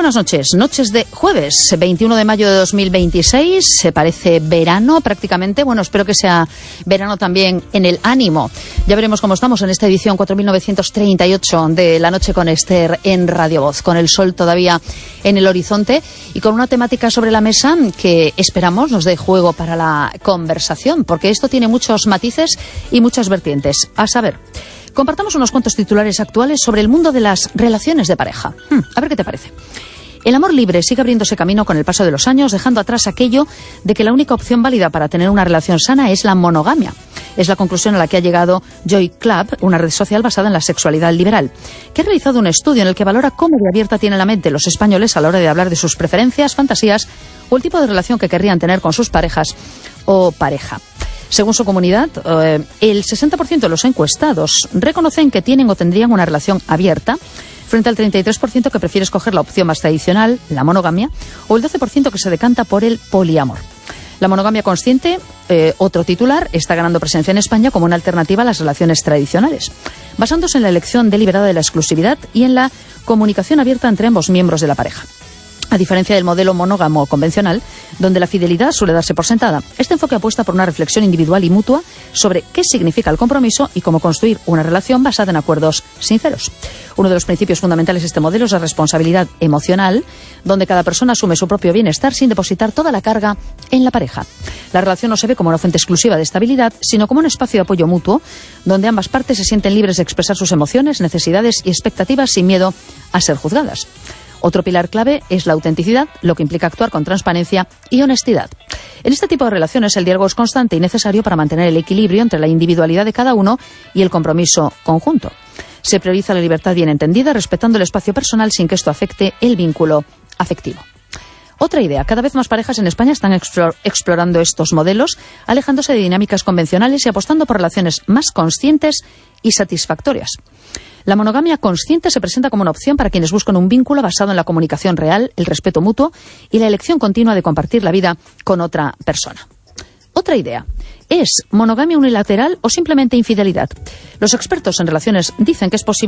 buenas noches. Noches de jueves, 21 de mayo de 2026. Se parece verano prácticamente. Bueno, espero que sea verano también en el ánimo. Ya veremos cómo estamos en esta edición 4938 de La Noche con Esther en Radio Voz, con el sol todavía en el horizonte y con una temática sobre la mesa que esperamos nos dé juego para la conversación, porque esto tiene muchos matices y muchas vertientes. A saber, compartamos unos cuantos titulares actuales sobre el mundo de las relaciones de pareja. A ver qué te parece. El amor libre sigue abriéndose camino con el paso de los años, dejando atrás aquello de que la única opción válida para tener una relación sana es la monogamia. Es la conclusión a la que ha llegado Joy Club, una red social basada en la sexualidad liberal, que ha realizado un estudio en el que valora cómo de abierta tienen la mente los españoles a la hora de hablar de sus preferencias, fantasías o el tipo de relación que querrían tener con sus parejas o pareja. Según su comunidad, el 60% de los encuestados reconocen que tienen o tendrían una relación abierta, frente al 33% que prefiere escoger la opción más tradicional, la monogamia, o el 12% que se decanta por el poliamor. La monogamia consciente, otro titular, está ganando presencia en España como una alternativa a las relaciones tradicionales, basándose en la elección deliberada de la exclusividad y en la comunicación abierta entre ambos miembros de la pareja. A diferencia del modelo monógamo convencional, donde la fidelidad suele darse por sentada, este enfoque apuesta por una reflexión individual y mutua sobre qué significa el compromiso y cómo construir una relación basada en acuerdos sinceros. Uno de los principios fundamentales de este modelo es la responsabilidad emocional, donde cada persona asume su propio bienestar sin depositar toda la carga en la pareja. La relación no se ve como una fuente exclusiva de estabilidad, sino como un espacio de apoyo mutuo, donde ambas partes se sienten libres de expresar sus emociones, necesidades y expectativas sin miedo a ser juzgadas. Otro pilar clave es la autenticidad, lo que implica actuar con transparencia y honestidad. En este tipo de relaciones el diálogo es constante y necesario para mantener el equilibrio entre la individualidad de cada uno y el compromiso conjunto. Se prioriza la libertad bien entendida, respetando el espacio personal sin que esto afecte el vínculo afectivo. Otra idea, cada vez más parejas en España están explorando estos modelos, alejándose de dinámicas convencionales y apostando por relaciones más conscientes y satisfactorias. La monogamia consciente se presenta como una opción para quienes buscan un vínculo basado en la comunicación real, el respeto mutuo y la elección continua de compartir la vida con otra persona. Otra idea, ¿es monogamia unilateral o simplemente infidelidad? Los expertos en relaciones dicen que es posible